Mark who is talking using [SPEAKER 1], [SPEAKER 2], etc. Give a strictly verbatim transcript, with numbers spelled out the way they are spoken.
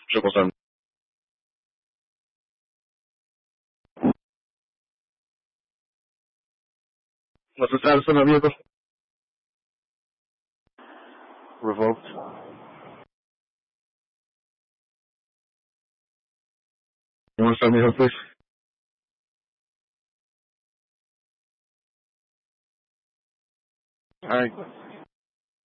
[SPEAKER 1] Triple seven. What's the status of the vehicle? Revoked. You want to send me her, please? Alright.